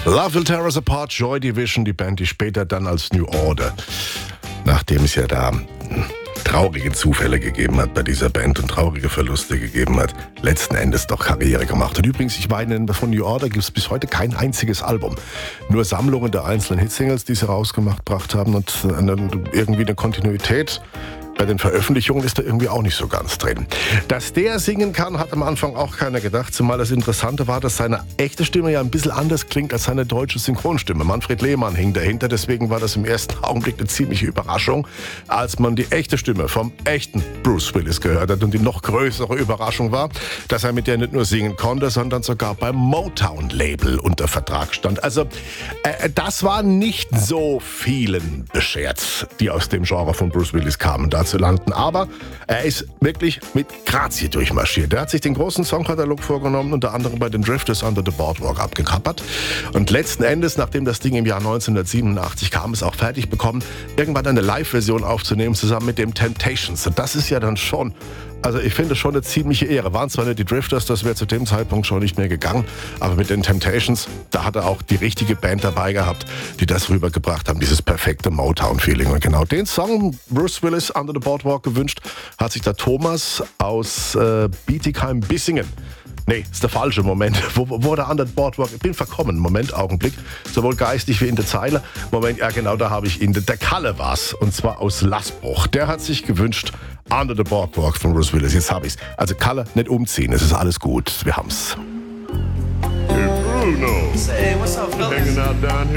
Love Will Tear Us Apart, Joy Division, die Band, die später dann als New Order, nachdem es ja da traurige Zufälle gegeben hat bei dieser Band und traurige Verluste gegeben hat, letzten Endes doch Karriere gemacht. Und übrigens, ich meine, von New Order gibt es bis heute kein einziges Album. Nur Sammlungen der einzelnen Hitsingles, die sie rausgebracht haben und irgendwie eine Kontinuität. Bei den Veröffentlichungen ist er irgendwie auch nicht so ganz drin. Dass der singen kann, hat am Anfang auch keiner gedacht. Zumal das Interessante war, dass seine echte Stimme ja ein bisschen anders klingt als seine deutsche Synchronstimme. Manfred Lehmann hing dahinter, deswegen war das im ersten Augenblick eine ziemliche Überraschung, als man die echte Stimme vom echten Bruce Willis gehört hat. Und die noch größere Überraschung war, dass er mit der nicht nur singen konnte, sondern sogar beim Motown-Label unter Vertrag stand. Also das war nicht so vielen beschert, die aus dem Genre von Bruce Willis kamen, da zu landen. Aber er ist wirklich mit Grazie durchmarschiert. Er hat sich den großen Songkatalog vorgenommen, unter anderem bei den Drifters Under the Boardwalk abgekappert. Und letzten Endes, nachdem das Ding im Jahr 1987 kam, es auch fertig bekommen, irgendwann eine Live-Version aufzunehmen, zusammen mit dem Temptations. Und das ist ja dann schon, also ich finde schon eine ziemliche Ehre. Waren zwar nicht die Drifters, das wäre zu dem Zeitpunkt schon nicht mehr gegangen, aber mit den Temptations, da hat er auch die richtige Band dabei gehabt, die das rübergebracht haben, dieses perfekte Motown-Feeling. Und genau den Song, Bruce Willis, Under the Boardwalk, gewünscht, hat sich der Thomas aus Bietigheim-Bissingen. Nee, ist der falsche Moment. Wo der Under the Boardwalk, ich bin verkommen, Moment, Augenblick, sowohl geistig wie in der Zeile. Moment, ja genau, da habe ich ihn. Der Kalle war's, und zwar aus Laßbruch. Der hat sich gewünscht, Under the Boardwalk von Bruce Willis. Jetzt habe ich's. Also Kalle, nicht umziehen, es ist alles gut, wir haben's. Hey, Bruno. Say, what's up, fellas? Hanging out down here.